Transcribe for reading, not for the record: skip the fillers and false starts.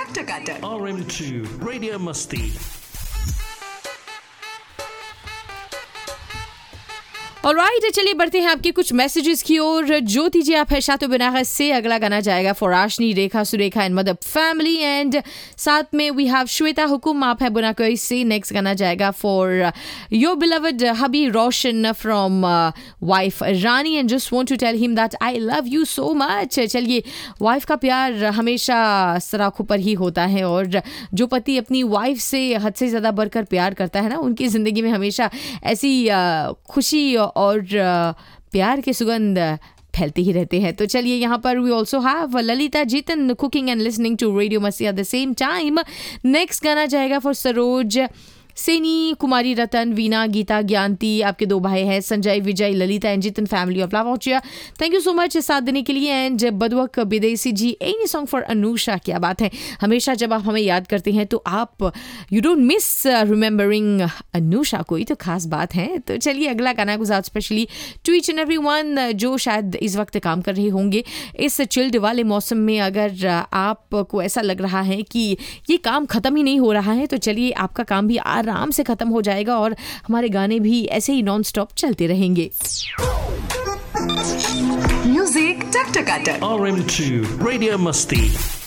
टकटक RM2 Radio Musti. Alright, चलिए बढ़ते हैं आपके कुछ मैसेजेस की ओर। ज्योति जी, आप है शातो बनारस से। अगला गाना जाएगा for Ashni, Rekha, Surekha and mother family. And साथ में वी हैव श्वेता हुकुम, आप है बुनाकोई से। नेक्स्ट गाना जाएगा for your beloved hubby Roshan from wife Rani and just want to tell him that I love you so much. चलिए, वाइफ का प्यार हमेशा सराखों पर ही होता है और जो पति अपनी वाइफ से हद से ज़्यादा बढ़कर प्यार करता है ना, उनकी ज़िंदगी में हमेशा ऐसी खुशी और प्यार के सुगंध फैलते ही रहते हैं। तो चलिए, यहाँ पर we also have Lalita Jitan cooking and listening to radio मस्ती at the same time. Next गाना जाएगा फॉर सरोज सेनी, कुमारी रतन, वीना, गीता, ज्ञानती। आपके दो भाई हैं संजय, विजय, Lalita and Jitan family of लावोचिया। Thank you so much साथ देने के लिए। एंड बदवक विदेशी जी, एनी सॉन्ग फॉर अनुषा। क्या बात है, हमेशा जब आप हमें याद करते हैं तो आप you don't miss remembering Anusha, कोई तो खास बात है। तो चलिए, अगला गाना Gujarat specially to each and everyone जो शायद इस वक्त काम कर रहे होंगे इस चिल्ड वाले मौसम में। अगर आपको ऐसा लग रहा है कि ये काम ख़त्म ही नहीं हो रहा है, तो चलिए, आपका काम भी आराम से खत्म हो जाएगा और हमारे गाने भी ऐसे ही नॉन स्टॉप चलते रहेंगे। म्यूजिक टक टक टक। RM2 Radio Musti.